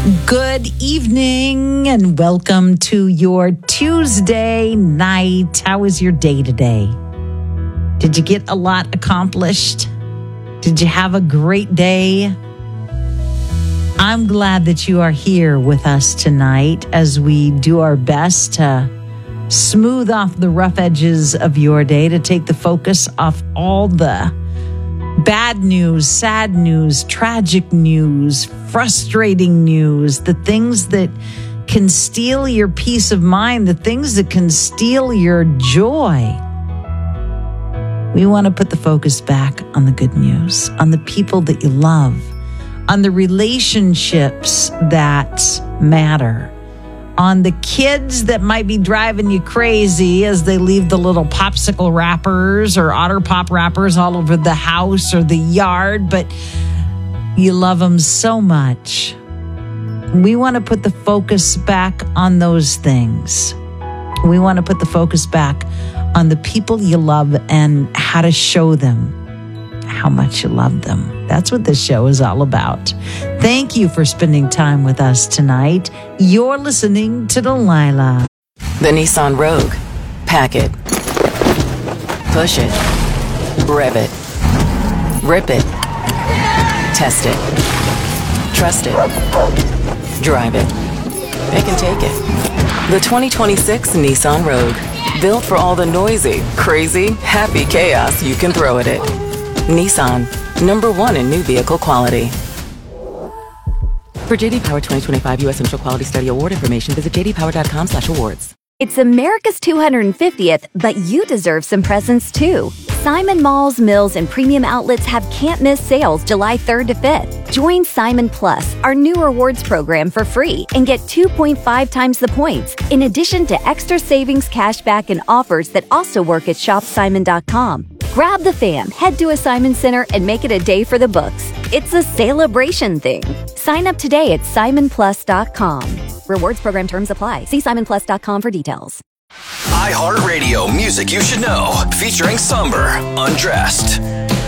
Good evening and welcome to your Tuesday night. How was your day today? Did you get a lot accomplished? Did you have a great day? I'm glad that you are here with us tonight as we do our best to smooth off the rough edges of your day, to take the focus off all the bad news, sad news, tragic news, frustrating news, the things that can steal your peace of mind, the things that can steal your joy. We want to put the focus back on the good news, on the people that you love, on the relationships that matter, on the kids that might be driving you crazy as they leave the little popsicle wrappers or Otter Pop wrappers all over the house or the yard, but you love them so much. We want to put the focus back on those things. We want to put the focus back on the people you love and how to show them how much you love them. That's what this show is all about. Thank you for spending time with us tonight. You're listening to Delilah. The Nissan Rogue. Pack it. Push it. Rev it. Rip it. Test it. Trust it. Drive it. It can take it. The 2026 Nissan Rogue. Built for all the noisy, crazy, happy chaos you can throw at it. Nissan, #1 in new vehicle quality. For JD Power 2025 U.S. Initial Quality Study Award information, visit jdpower.com/awards. It's America's 250th, but you deserve some presents too. Simon Malls, Mills, and Premium Outlets have can't-miss sales July 3rd to 5th. Join Simon Plus, our new rewards program, for free and get 2.5 times the points, in addition to extra savings, cashback, and offers that also work at shopsimon.com. Grab the fam, head to a Simon Center, and make it a day for the books. It's a celebration thing. Sign up today at simonplus.com. Rewards program terms apply. See simonplus.com for details. iHeartRadio music you should know, featuring Somber, Undressed.